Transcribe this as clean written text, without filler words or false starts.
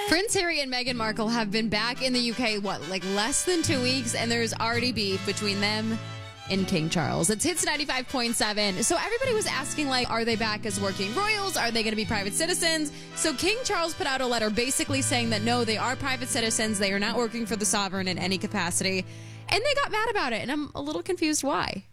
Prince Harry and Meghan Markle have been back in the UK, less than 2 weeks, and there's already beef between them and King Charles. It's Hits 95.7. So everybody was asking, are they back as working royals? Are they going to be private citizens? So King Charles put out a letter basically saying that no, they are private citizens. They are not working for the sovereign in any capacity. And they got mad about it, and I'm a little confused why.